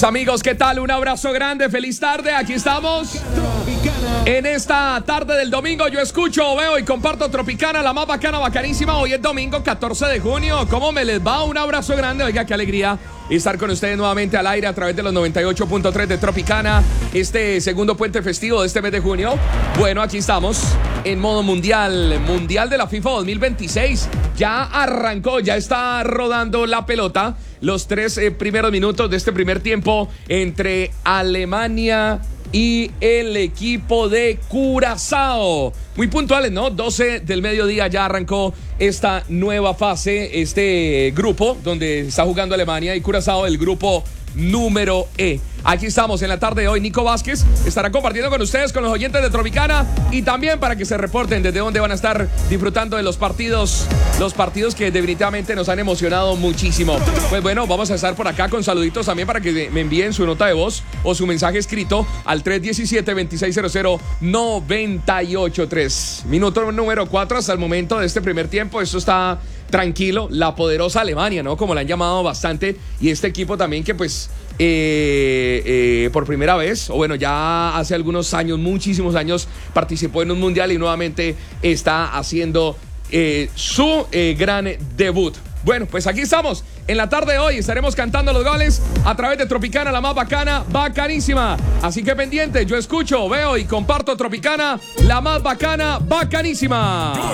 amigos, ¿qué tal? Un abrazo grande, feliz tarde, aquí estamos en esta tarde del domingo. Yo escucho, veo y comparto Tropicana, la más bacana, bacanísima. Hoy es domingo 14 de junio, ¿cómo me les va? Un abrazo grande, oiga, qué alegría estar con ustedes nuevamente al aire a través de los 98.3 de Tropicana, este segundo puente festivo de este mes de junio. Bueno, aquí estamos en modo mundial de la FIFA 2026. Ya arrancó, ya está rodando la pelota. Los tres primeros minutos de este primer tiempo entre Alemania y el equipo de Curazao. Muy puntuales, ¿no? 12 del mediodía ya arrancó esta nueva fase, este grupo donde está jugando Alemania y Curazao, el grupo número E. Aquí estamos en la tarde de hoy. Nico Vázquez estará compartiendo con ustedes, con los oyentes de Tropicana, y también para que se reporten desde dónde van a estar disfrutando de los partidos que definitivamente nos han emocionado muchísimo. Pues bueno, vamos a estar por acá con saluditos también para que me envíen su nota de voz o su mensaje escrito al 317-2600-983. Minuto número 4 hasta el momento de este primer tiempo. Esto está tranquilo. La poderosa Alemania, ¿no? Como la han llamado bastante. Y este equipo también que pues por primera vez, o bueno, ya hace algunos años, muchísimos años, participó en un mundial y nuevamente está haciendo su gran debut. Bueno, pues aquí estamos en la tarde de hoy. Estaremos cantando los goles a través de Tropicana, la más bacana, bacanísima. Así que pendiente, yo escucho, veo y comparto Tropicana, la más bacana, bacanísima.